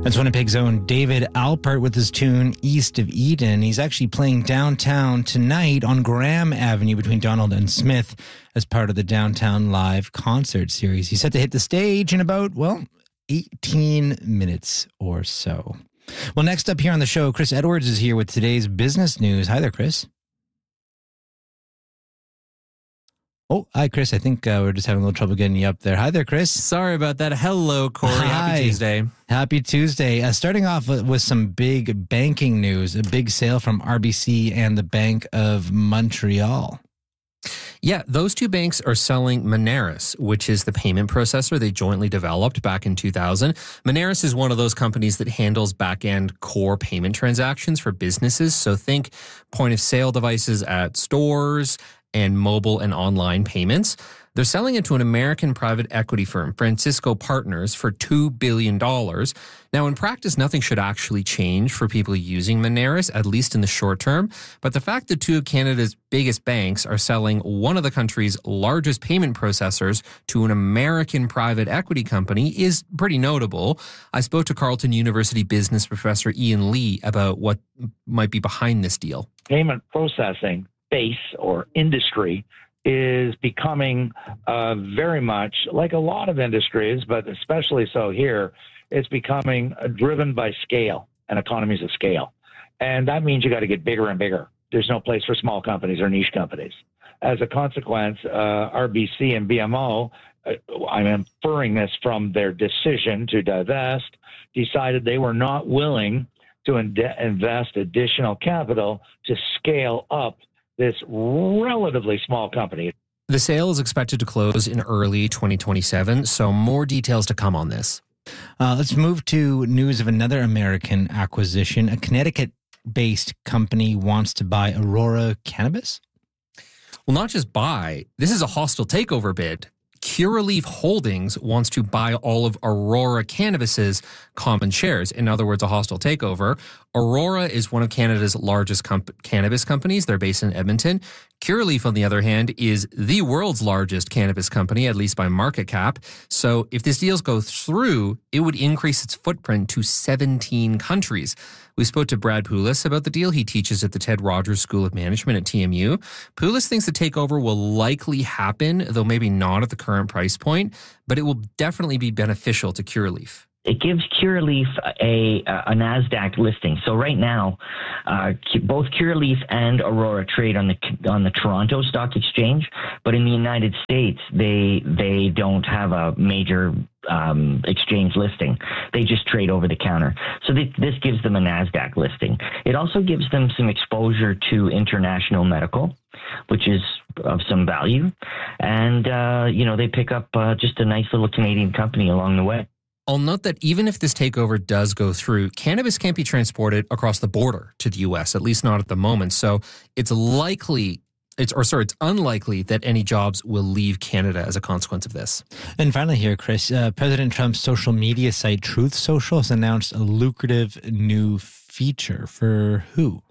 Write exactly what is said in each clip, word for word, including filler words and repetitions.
That's Winnipeg's own David Alpert with his tune East of Eden. He's actually playing downtown tonight on Graham Avenue between Donald and Smith as part of the Downtown Live concert series. He's set to hit the stage in about, well, eighteen minutes or so. Well, next up here on the show, Chris Edwards is here with today's business news. Hi there, Chris. Oh, hi, Chris. I think uh, we're just having a little trouble getting you up there. Hi there, Chris. Sorry about that. Hello, Corey. Hi. Happy Tuesday. Happy Tuesday. Uh, starting off with, with some big banking news, a big sale from R B C and the Bank of Montreal. Yeah, those two banks are selling Moneris, which is the payment processor they jointly developed back in two thousand. Moneris is one of those companies that handles back-end core payment transactions for businesses. So think point-of-sale devices at stores and mobile and online payments. They're selling it to an American private equity firm, Francisco Partners, for two billion dollars. Now, in practice, nothing should actually change for people using Moneris, at least in the short term. But the fact that two of Canada's biggest banks are selling one of the country's largest payment processors to an American private equity company is pretty notable. I spoke to Carleton University business professor Ian Lee about what might be behind this deal. Payment processing space or industry is becoming uh, very much like a lot of industries, but especially so here, it's becoming driven by scale and economies of scale. And that means you got to get bigger and bigger. There's no place for small companies or niche companies. As a consequence, uh, R B C and B M O, uh, I'm inferring this from their decision to divest, decided they were not willing to in- invest additional capital to scale up this relatively small company. The sale is expected to close in early twenty twenty-seven, so more details to come on this. Uh, let's move to news of another American acquisition. A Connecticut-based company wants to buy Aurora Cannabis. Well, not just buy. This is a hostile takeover bid. Curaleaf Holdings wants to buy all of Aurora Cannabis's common shares. In other words, a hostile takeover. Aurora is one of Canada's largest comp- cannabis companies. They're based in Edmonton. Curaleaf, on the other hand, is the world's largest cannabis company, at least by market cap. So if this deal goes through, it would increase its footprint to seventeen countries. We spoke to Brad Poulos about the deal. He teaches at the Ted Rogers School of Management at T M U. Poulos thinks the takeover will likely happen, though maybe not at the current price point, but it will definitely be beneficial to Curaleaf. It gives Curaleaf a, a NASDAQ listing. So right now, uh, both Curaleaf and Aurora trade on the on the Toronto Stock Exchange, but in the United States, they they don't have a major um, exchange listing. They just trade over the counter. So th- this gives them a NASDAQ listing. It also gives them some exposure to international medical, which is of some value. And, uh, you know, they pick up uh, just a nice little Canadian company along the way. I'll note that even if this takeover does go through, cannabis can't be transported across the border to the U S, at least not at the moment. So it's likely, it's or sorry, it's unlikely that any jobs will leave Canada as a consequence of this. And finally here, Chris, uh, President Trump's social media site Truth Social has announced a lucrative new feature for who?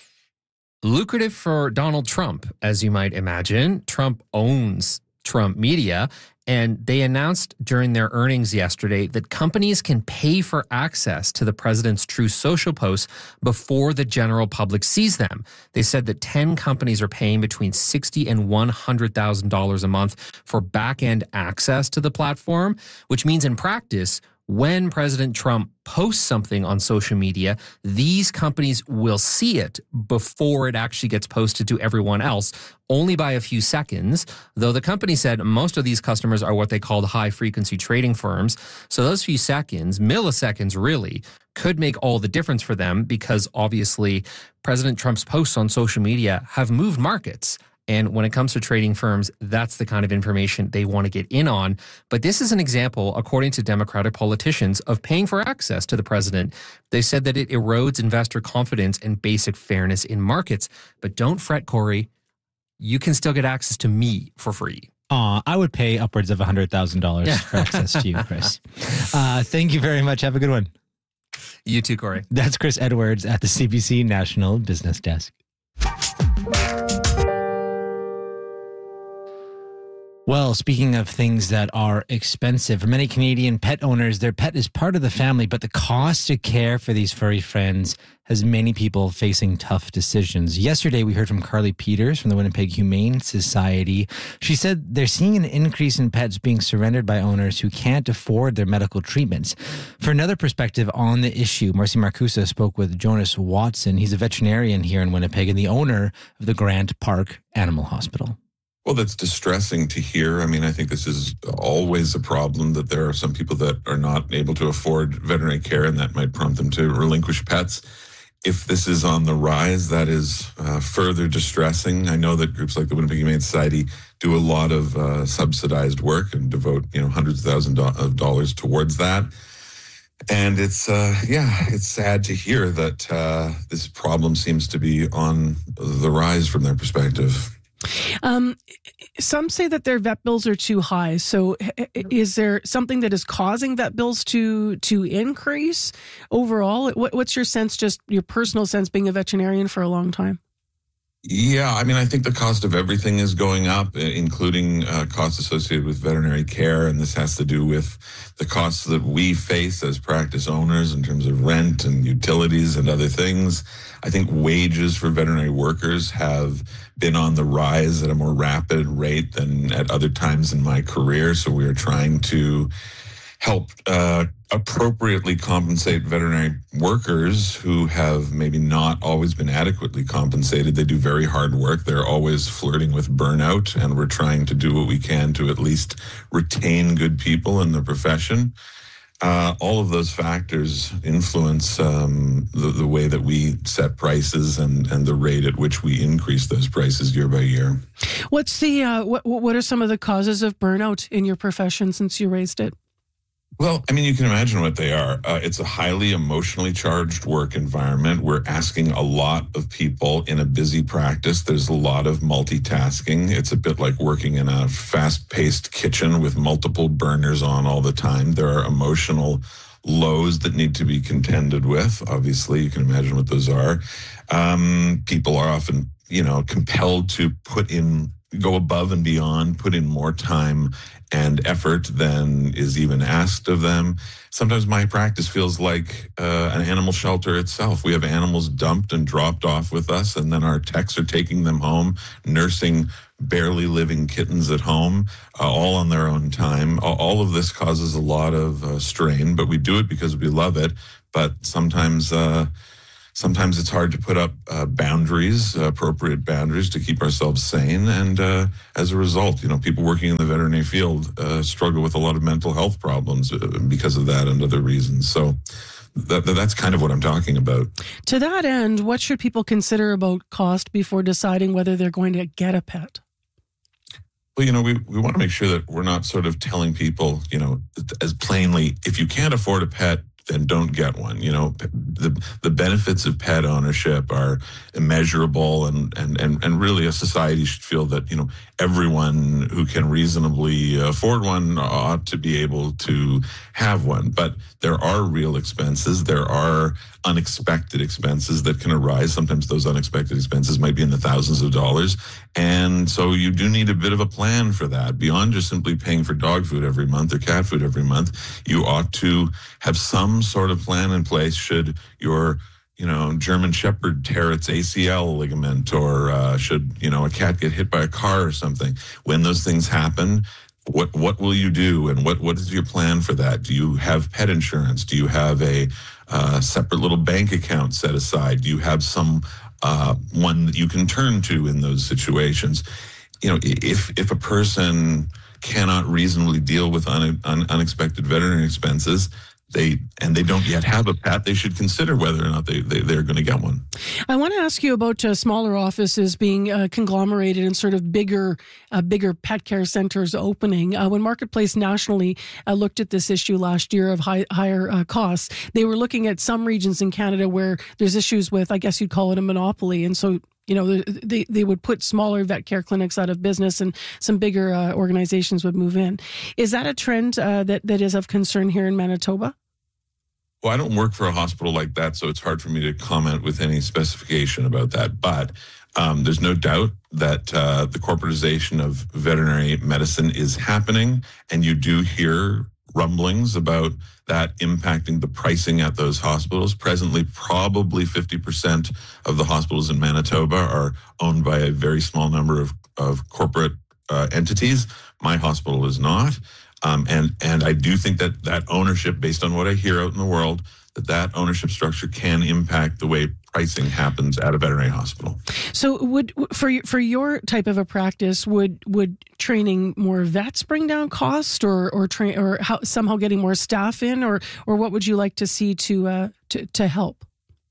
Lucrative for Donald Trump, as you might imagine. Trump owns Trump Media, and they announced during their earnings yesterday that companies can pay for access to the president's Truth Social posts before the general public sees them. They said that ten companies are paying between sixty thousand dollars and one hundred thousand dollars a month for back-end access to the platform, which means in practice, when President Trump posts something on social media, these companies will see it before it actually gets posted to everyone else, only by a few seconds, though the company said most of these customers are what they called high-frequency trading firms. So those few seconds, milliseconds really, could make all the difference for them because obviously President Trump's posts on social media have moved markets. And when it comes to trading firms, that's the kind of information they want to get in on. But this is an example, according to Democratic politicians, of paying for access to the president. They said that it erodes investor confidence and basic fairness in markets. But don't fret, Corey. You can still get access to me for free. Aw, I would pay upwards of one hundred thousand dollars yeah. for access to you, Chris. Uh, thank you very much. Have a good one. You too, Corey. That's Chris Edwards at the C B C National Business Desk. Well, speaking of things that are expensive, for many Canadian pet owners, their pet is part of the family, but the cost to care for these furry friends has many people facing tough decisions. Yesterday, we heard from Carly Peters from the Winnipeg Humane Society. She said they're seeing an increase in pets being surrendered by owners who can't afford their medical treatments. For another perspective on the issue, Marcy Marcusa spoke with Jonas Watson. He's a veterinarian here in Winnipeg and the owner of the Grant Park Animal Hospital. Well, that's distressing to hear. I mean, I think this is always a problem that there are some people that are not able to afford veterinary care, and that might prompt them to relinquish pets. If this is on the rise, that is uh, further distressing. I know that groups like the Winnipeg Humane Society do a lot of uh, subsidized work and devote, you know, hundreds of thousands of dollars towards that. And it's, uh, yeah, it's sad to hear that uh, this problem seems to be on the rise from their perspective. Um, some say that their vet bills are too high. So is there something that is causing vet bills to to increase overall? What, what's your sense, just your personal sense, being a veterinarian for a long time? Yeah, I mean, I think the cost of everything is going up, including uh, costs associated with veterinary care. And this has to do with the costs that we face as practice owners in terms of rent and utilities and other things. I think wages for veterinary workers have been on the rise at a more rapid rate than at other times in my career. So we are trying to help uh, appropriately compensate veterinary workers who have maybe not always been adequately compensated. They do very hard work. They're always flirting with burnout, and we're trying to do what we can to at least retain good people in the profession. Uh, all of those factors influence um, the, the way that we set prices and, and the rate at which we increase those prices year by year. What's the uh, what, what are some of the causes of burnout in your profession since you raised it? Well, I mean, you can imagine what they are. Uh, it's a highly emotionally charged work environment. We're asking a lot of people in a busy practice. There's a lot of multitasking. It's a bit like working in a fast-paced kitchen with multiple burners on all the time. There are emotional lows that need to be contended with. Obviously, you can imagine what those are. Um, people are often, you know, compelled to put in, go above and beyond, put in more time and effort than is even asked of them. Sometimes my practice feels like uh, an animal shelter itself. We have animals dumped and dropped off with us, and then our techs are taking them home, nursing barely living kittens at home, uh, all on their own time. All of this causes a lot of uh, strain, but we do it because we love it. But sometimes uh, Sometimes it's hard to put up uh, boundaries, uh, appropriate boundaries to keep ourselves sane. And uh, as a result, you know, people working in the veterinary field uh, struggle with a lot of mental health problems because of that and other reasons. So that, that's kind of what I'm talking about. To that end, what should people consider about cost before deciding whether they're going to get a pet? Well, you know, we, we want to make sure that we're not sort of telling people, you know, as plainly, if you can't afford a pet, then don't get one. You know, the the benefits of pet ownership are immeasurable, and, and, and, and really a society should feel that, you know, everyone who can reasonably afford one ought to be able to have one. But there are real expenses. There are unexpected expenses that can arise. Sometimes those unexpected expenses might be in the thousands of dollars. And so you do need a bit of a plan for that. Beyond just simply paying for dog food every month or cat food every month, you ought to have some sort of plan in place should your, you know, German Shepherd tear its A C L ligament, or uh, should, you know, a cat get hit by a car or something. When those things happen, what what will you do, and what what is your plan for that? Do you have pet insurance? Do you have a uh, separate little bank account set aside? Do you have some uh, one that you can turn to in those situations? You know, if if a person cannot reasonably deal with un, un, unexpected veterinary expenses, they and they don't yet have a pet, they should consider whether or not they, they, they're going to get one. I want to ask you about uh, smaller offices being uh, conglomerated and sort of bigger uh, bigger pet care centers opening. Uh, when Marketplace nationally uh, looked at this issue last year of high, higher uh, costs, they were looking at some regions in Canada where there's issues with, I guess you'd call it a monopoly. And so, you know, they, they would put smaller vet care clinics out of business and some bigger uh, organizations would move in. Is that a trend uh, that, that is of concern here in Manitoba? Well, I don't work for a hospital like that, so it's hard for me to comment with any specification about that. But Um, there's no doubt that uh, the corporatization of veterinary medicine is happening, and you do hear rumblings about that impacting the pricing at those hospitals. Presently, probably fifty percent of the hospitals in Manitoba are owned by a very small number of, of corporate uh, entities. My hospital is not. Um, and, and I do think that that ownership, based on what I hear out in the world, that that ownership structure can impact the way pricing happens at a veterinary hospital. So would for for your type of a practice, would would training more vets bring down cost, or or train or how, somehow getting more staff in, or or what would you like to see to uh, to to help?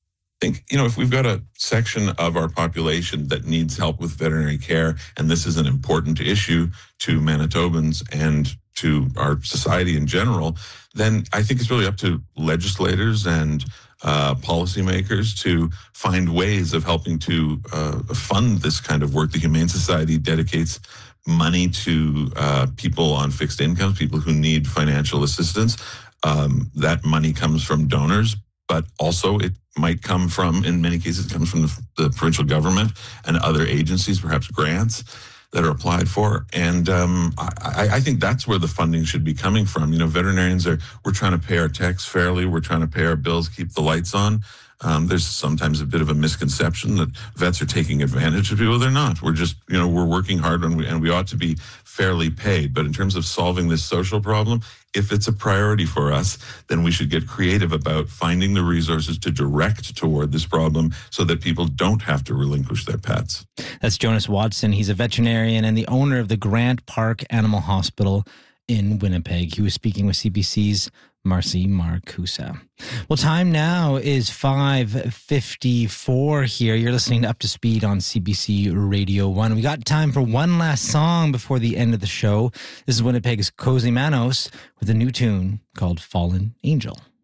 I think, you know, if we've got a section of our population that needs help with veterinary care, and this is an important issue to Manitobans and to our society in general, then I think it's really up to legislators and uh, policymakers to find ways of helping to uh, fund this kind of work. The Humane Society dedicates money to uh, people on fixed incomes, people who need financial assistance. Um, that money comes from donors, but also it might come from, in many cases, it comes from the, the provincial government and other agencies, perhaps grants that are applied for. And um, I, I think that's where the funding should be coming from. You know, veterinarians are, we're trying to pay our techs fairly. We're trying to pay our bills, keep the lights on. Um, there's sometimes a bit of a misconception that vets are taking advantage of people. They're not. We're just, you know, we're working hard and we, and we ought to be fairly paid. But in terms of solving this social problem, if it's a priority for us, then we should get creative about finding the resources to direct toward this problem so that people don't have to relinquish their pets. That's Jonas Watson. He's a veterinarian and the owner of the Grant Park Animal Hospital in Winnipeg. He was speaking with C B C's Marcy Marcusa. Well, time now is five fifty-four here. You're listening to Up to Speed on C B C Radio one. We got time for one last song before the end of the show. This is Winnipeg's Cozy Manos with a new tune called Fallen Angel.